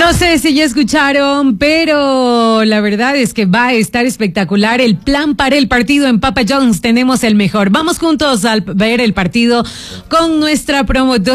No sé si ya escucharon, pero la verdad es que va a estar espectacular el plan para el partido en Papa John's. Tenemos el mejor. Vamos juntos a ver el partido con nuestra promotora.